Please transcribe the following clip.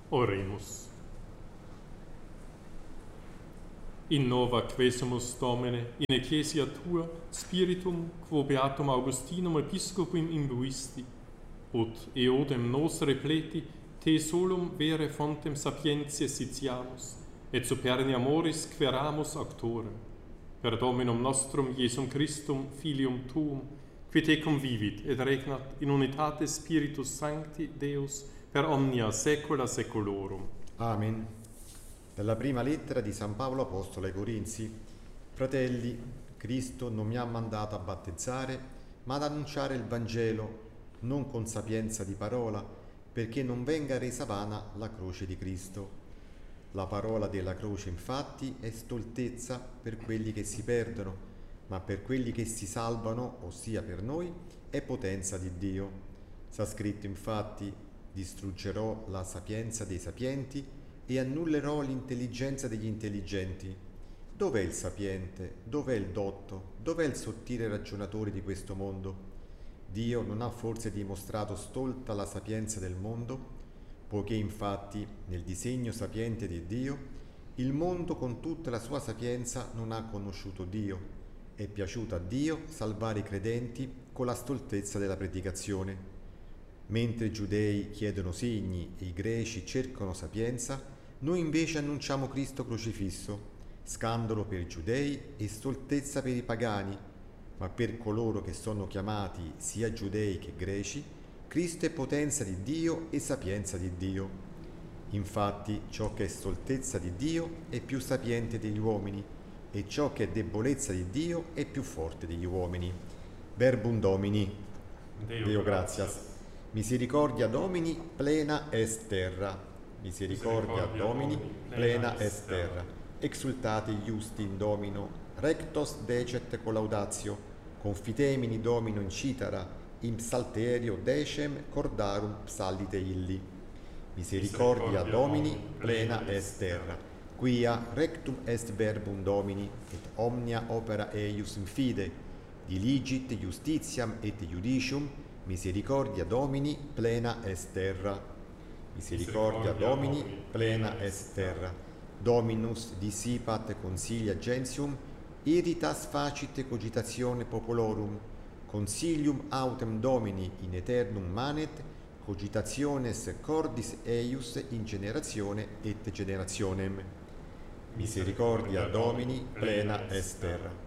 Oremus. Innova quesumus Domine in ecclesia tua spiritum quo beatum Augustinum episcopum imbuisti, ut eodem nos repleti te solum vere fontem sapientiae sitiamus, et superni amoris queramus auctorem, per Dominum nostrum Iesum Christum filium tuum, qui te convivit et regnat in unitate Spiritus Sancti Deus per omnia saecula saeculorum. Amen. Dalla prima lettera di San Paolo Apostolo ai Corinzi. Fratelli, Cristo non mi ha mandato a battezzare, ma ad annunciare il Vangelo, non con sapienza di parola, perché non venga resa vana la croce di Cristo. La parola della croce, infatti, è stoltezza per quelli che si perdono, ma per quelli che si salvano, ossia per noi, è potenza di Dio. Sta scritto, infatti, distruggerò la sapienza dei sapienti e annullerò l'intelligenza degli intelligenti. Dov'è il sapiente? Dov'è il dotto? Dov'è il sottile ragionatore di questo mondo? Dio non ha forse dimostrato stolta la sapienza del mondo? Poiché infatti nel disegno sapiente di Dio il mondo con tutta la sua sapienza non ha conosciuto Dio. È piaciuto a Dio salvare i credenti con la stoltezza della predicazione. Mentre i giudei chiedono segni e i greci cercano sapienza, noi invece annunciamo Cristo crocifisso, scandalo per i giudei e stoltezza per i pagani, ma per coloro che sono chiamati sia giudei che greci, Cristo è potenza di Dio e sapienza di Dio. Infatti ciò che è stoltezza di Dio è più sapiente degli uomini, e ciò che è debolezza di Dio è più forte degli uomini. Verbum Domini. Deo gratias. Misericordia Domini plena est terra. Misericordia Domini plena est terra. Exultate iusti in Domino, rectos decet collaudatio, confitemini Domino in citara, in psalterio decem cordarum psallite illi. Misericordia Domini plena est terra. Quia rectum est verbum Domini, et omnia opera eius in fide, diligit justitiam et judicium, misericordia Domini plena est terra. Misericordia Domini plena est terra. Dominus dissipat consilia gentium, irritas facite cogitatione popolorum, consilium autem Domini in aeternum manet, cogitationes cordis eius in generatione et generationem. Misericordia Domini plena est terra.